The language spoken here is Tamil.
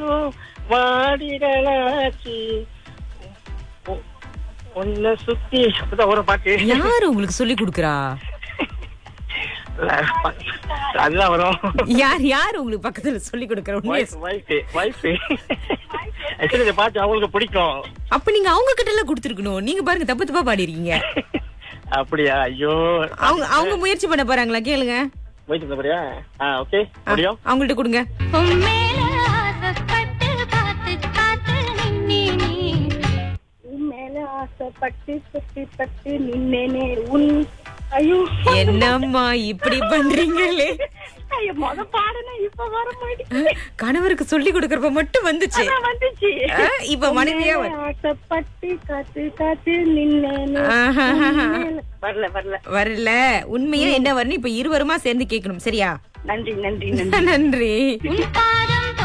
வாடிடலாச்சு ஒன்ன சுத்தி அப்பதான் ஒரு பாட்டு யாரு உங்களுக்கு சொல்லி கொடுக்கறா? அதுதான் வரும். யார் உங்களுக்கு பக்கத்துல சொல்லி கொடுக்கற? இந்த பாட்டு அவங்களுக்கு பிடிக்கும். அப்ப நீங்க அவங்க கிட்ட எல்லாம் கொடுத்துருக்கணும். நீங்க பாருங்க தப்பு தப்பா பாடிருக்கீங்க. அப்படியா? ஐயோ, அவங்க முயற்சி பண்ண போறாங்களா? கேளுங்க. முயற்சி பண்ண போறியா? ஓகே, முடியும். அவங்கள்ட்ட கொடுங்க. என்னம்மா இப்படி பண்றீங்களே? கணவருக்கு சொல்லி கொடுக்கறப்ப மட்டும் வந்துச்சு. இப்ப மனைவியா வரல. உண்மையா என்ன வரணும்? இப்ப இருவருமா சேர்ந்து கேட்கணும். சரியா? நன்றி நன்றி நன்றி.